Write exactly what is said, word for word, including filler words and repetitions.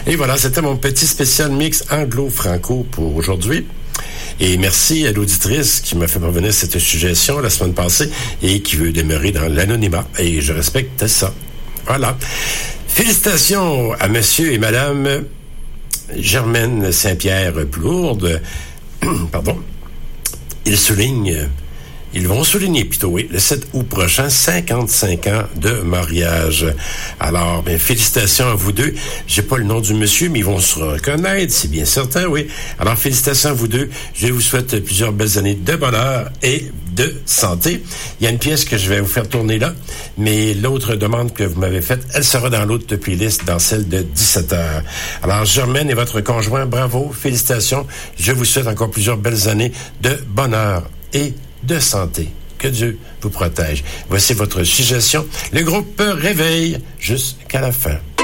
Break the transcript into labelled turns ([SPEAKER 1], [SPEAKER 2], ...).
[SPEAKER 1] Et voilà, c'était mon petit spécial mix anglo-franco pour aujourd'hui. Et merci à l'auditrice qui m'a fait parvenir cette suggestion la semaine passée et qui veut demeurer dans l'anonymat. Et je respecte ça. Voilà. Félicitations à monsieur et madame Germaine Saint-Pierre-Plourde. Pardon. Ils soulignent, ils vont souligner plutôt, oui, le sept août prochain, cinquante-cinq ans de mariage. Alors, bien, félicitations à vous deux. J'ai pas le nom du monsieur, mais ils vont se reconnaître, c'est bien certain, oui. Alors, félicitations à vous deux. Je vous souhaite plusieurs belles années de bonheur et de santé. Il y a une pièce que je vais vous faire tourner là, mais l'autre demande que vous m'avez faite, elle sera dans l'autre playlist, dans celle de dix-sept heures. Alors, Germaine et votre conjoint, bravo, félicitations. Je vous souhaite encore plusieurs belles années de bonheur et de santé. Que Dieu vous protège. Voici votre suggestion. Le groupe Réveil jusqu'à la fin.